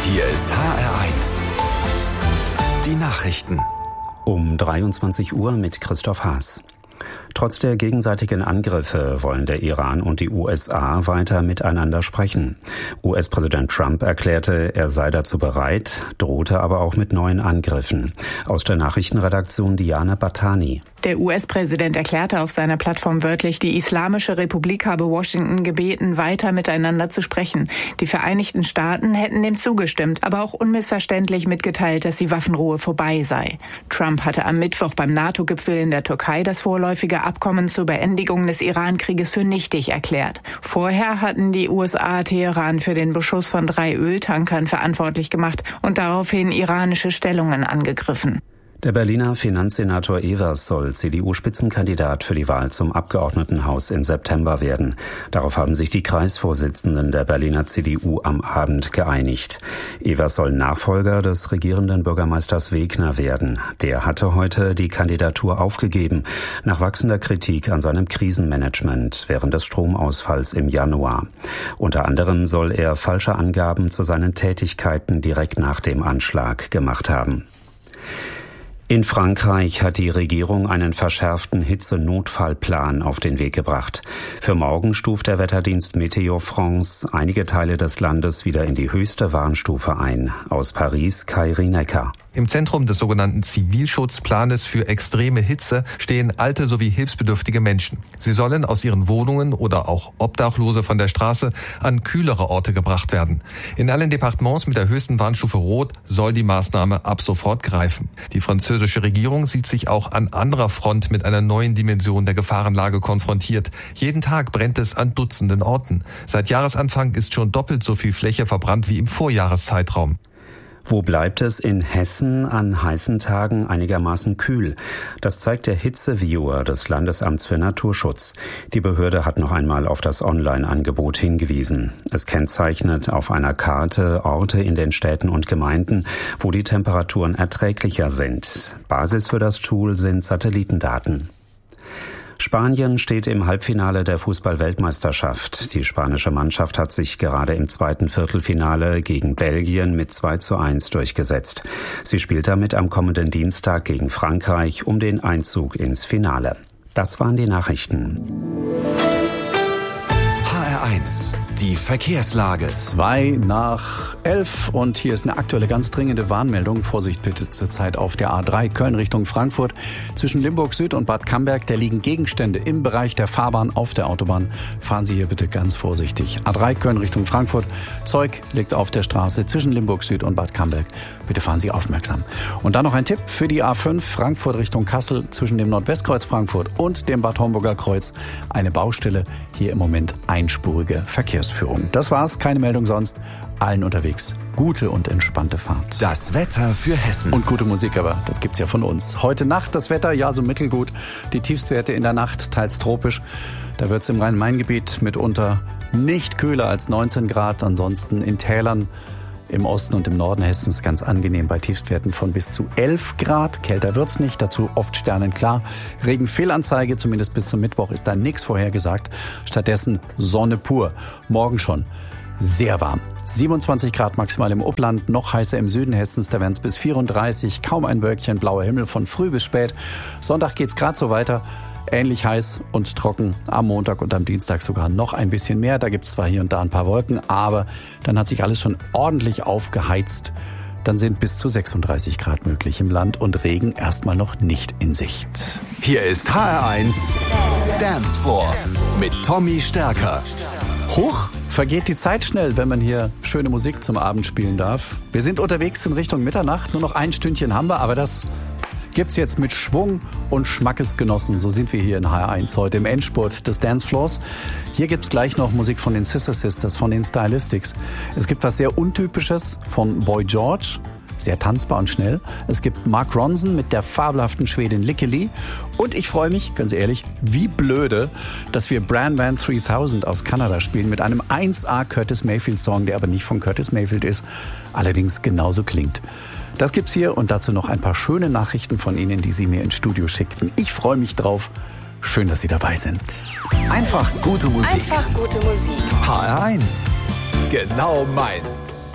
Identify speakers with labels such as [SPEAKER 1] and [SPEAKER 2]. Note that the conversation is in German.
[SPEAKER 1] Hier ist HR1. Die Nachrichten.
[SPEAKER 2] Um 23 Uhr mit Christoph Haas. Trotz der gegenseitigen Angriffe wollen der Iran und die USA weiter miteinander sprechen. US-Präsident Trump erklärte, er sei dazu bereit, drohte aber auch mit neuen Angriffen. Aus der Nachrichtenredaktion Diana Battani.
[SPEAKER 3] Der US-Präsident erklärte auf seiner Plattform wörtlich, die Islamische Republik habe Washington gebeten, weiter miteinander zu sprechen. Die Vereinigten Staaten hätten dem zugestimmt, aber auch unmissverständlich mitgeteilt, dass die Waffenruhe vorbei sei. Trump hatte am Mittwoch beim NATO-Gipfel in der Türkei das vorläufige Abkommen zur Beendigung des Iran-Krieges für nichtig erklärt. Vorher hatten die USA Teheran für den Beschuss von 3 Öltankern verantwortlich gemacht und daraufhin iranische Stellungen angegriffen.
[SPEAKER 2] Der Berliner Finanzsenator Evers soll CDU-Spitzenkandidat für die Wahl zum Abgeordnetenhaus im September werden. Darauf haben sich die Kreisvorsitzenden der Berliner CDU am Abend geeinigt. Evers soll Nachfolger des regierenden Bürgermeisters Wegner werden. Der hatte heute die Kandidatur aufgegeben, nach wachsender Kritik an seinem Krisenmanagement während des Stromausfalls im Januar. Unter anderem soll er falsche Angaben zu seinen Tätigkeiten direkt nach dem Anschlag gemacht haben. In Frankreich hat die Regierung einen verschärften Hitzenotfallplan auf den Weg gebracht. Für morgen stuft der Wetterdienst Météo France einige Teile des Landes wieder in die höchste Warnstufe ein. Aus Paris, Kai Rinecker.
[SPEAKER 4] Im Zentrum des sogenannten Zivilschutzplanes für extreme Hitze stehen alte sowie hilfsbedürftige Menschen. Sie sollen aus ihren Wohnungen oder auch Obdachlose von der Straße an kühlere Orte gebracht werden. In allen Departements mit der höchsten Warnstufe Rot soll die Maßnahme ab sofort greifen. Die französische Regierung sieht sich auch an anderer Front mit einer neuen Dimension der Gefahrenlage konfrontiert. Jeden Tag brennt es an Dutzenden Orten. Seit Jahresanfang ist schon doppelt so viel Fläche verbrannt wie im Vorjahreszeitraum.
[SPEAKER 2] Wo bleibt es in Hessen an heißen Tagen einigermaßen kühl? Das zeigt der Hitzeviewer des Landesamts für Naturschutz. Die Behörde hat noch einmal auf das Online-Angebot hingewiesen. Es kennzeichnet auf einer Karte Orte in den Städten und Gemeinden, wo die Temperaturen erträglicher sind. Basis für das Tool sind Satellitendaten. Spanien steht im Halbfinale der Fußball-Weltmeisterschaft. Die spanische Mannschaft hat sich gerade im zweiten Viertelfinale gegen Belgien mit 2:1 durchgesetzt. Sie spielt damit am kommenden Dienstag gegen Frankreich um den Einzug ins Finale. Das waren die Nachrichten.
[SPEAKER 1] HR1, die Verkehrslage.
[SPEAKER 5] 11:02 und hier ist eine aktuelle, ganz dringende Warnmeldung. Vorsicht bitte zurzeit auf der A3 Köln Richtung Frankfurt. Zwischen Limburg Süd und Bad Camberg, da liegen Gegenstände im Bereich der Fahrbahn auf der Autobahn. Fahren Sie hier bitte ganz vorsichtig. A3 Köln Richtung Frankfurt. Zeug liegt auf der Straße zwischen Limburg Süd und Bad Camberg. Bitte fahren Sie aufmerksam. Und dann noch ein Tipp für die A5 Frankfurt Richtung Kassel zwischen dem Nordwestkreuz Frankfurt und dem Bad Homburger Kreuz. Eine Baustelle, hier im Moment einspurige Verkehrsführung. Das war's, keine Meldung sonst. Allen unterwegs gute und entspannte Fahrt.
[SPEAKER 1] Das Wetter für Hessen.
[SPEAKER 5] Und gute Musik, aber das gibt's ja von uns. Heute Nacht das Wetter, ja so mittelgut. Die Tiefstwerte in der Nacht, teils tropisch. Da wird's im Rhein-Main-Gebiet mitunter nicht kühler als 19 Grad. Ansonsten in Tälern im Osten und im Norden Hessens ganz angenehm bei Tiefstwerten von bis zu 11 Grad. Kälter wird's nicht, dazu oft sternenklar. Regenfehlanzeige, zumindest bis zum Mittwoch ist da nichts vorhergesagt. Stattdessen Sonne pur. Morgen schon sehr warm. 27 Grad maximal im Upland, noch heißer im Süden Hessens, da wären es bis 34. Kaum ein Wölkchen, blauer Himmel von früh bis spät. Sonntag geht's gerade so weiter. Ähnlich heiß und trocken am Montag und am Dienstag sogar noch ein bisschen mehr. Da gibt es zwar hier und da ein paar Wolken, aber dann hat sich alles schon ordentlich aufgeheizt. Dann sind bis zu 36 Grad möglich im Land und Regen erstmal noch nicht in Sicht.
[SPEAKER 1] Hier ist HR1 Dancefloor mit Tommy Stärker.
[SPEAKER 5] Huch, vergeht die Zeit schnell, wenn man hier schöne Musik zum Abend spielen darf. Wir sind unterwegs in Richtung Mitternacht, nur noch ein Stündchen haben wir, aber das gibt's jetzt mit Schwung und Schmackes genossen. So sind wir hier in HR1 heute im Endspurt des Dancefloors. Hier gibt's gleich noch Musik von den Sister Sisters, von den Stylistics. Es gibt was sehr Untypisches von Boy George, sehr tanzbar und schnell. Es gibt Mark Ronson mit der fabelhaften Schwedin Lykke Li. Und ich freue mich, ganz ehrlich, wie blöde, dass wir Bran Van 3000 aus Kanada spielen mit einem 1A Curtis Mayfield Song, der aber nicht von Curtis Mayfield ist, allerdings genauso klingt. Das gibt's hier und dazu noch ein paar schöne Nachrichten von Ihnen, die Sie mir ins Studio schickten. Ich freue mich drauf. Schön, dass Sie dabei sind.
[SPEAKER 1] Einfach gute Musik.
[SPEAKER 6] Einfach gute Musik.
[SPEAKER 1] HR1. Genau meins.